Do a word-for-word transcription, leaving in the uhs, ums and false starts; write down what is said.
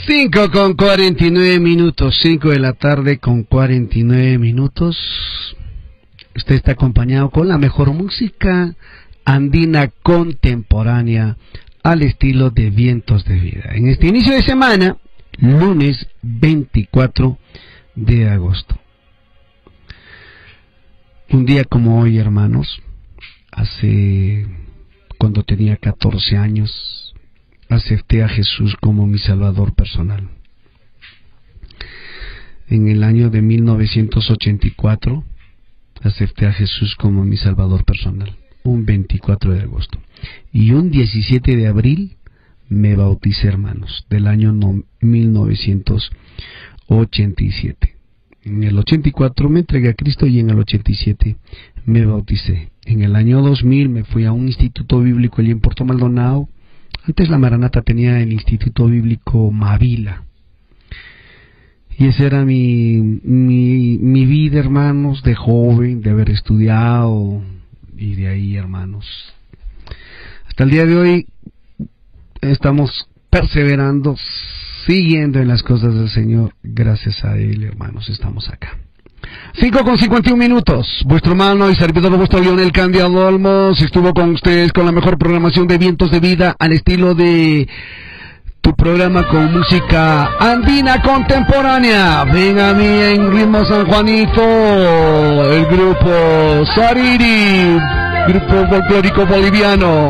Cinco con cuarenta y nueve minutos, cinco de la tarde con cuarenta y nueve minutos. Usted está acompañado con la mejor música andina contemporánea al estilo de Vientos de Vida. En este inicio de semana, lunes veinticuatro de agosto. Un día como hoy, hermanos, hace, cuando tenía catorce años, acepté a Jesús como mi Salvador personal. En el año de mil novecientos ochenta y cuatro, acepté a Jesús como mi Salvador personal, un veinticuatro de agosto. Y un diecisiete de abril me bauticé, hermanos, del año no, mil novecientos ochenta y siete. En el ochenta y cuatro me entregué a Cristo y en el ochenta y siete me bauticé. En el año dos mil me fui a un instituto bíblico allí en Puerto Maldonado. Antes la Maranata tenía el Instituto Bíblico Mavila. Y esa era mi, mi, mi vida, hermanos, de joven, de haber estudiado. Y de ahí, hermanos, hasta el día de hoy estamos perseverando, siguiendo en las cosas del Señor. Gracias a Él, hermanos, estamos acá. cinco con cincuenta y un minutos. Vuestro hermano y servidor, vuestro Lionel Candido Olmos, estuvo con ustedes con la mejor programación de Vientos de Vida al estilo de tu programa con música andina contemporánea. Ven a mí en ritmo San Juanito, el grupo Sariri, grupo folclórico boliviano.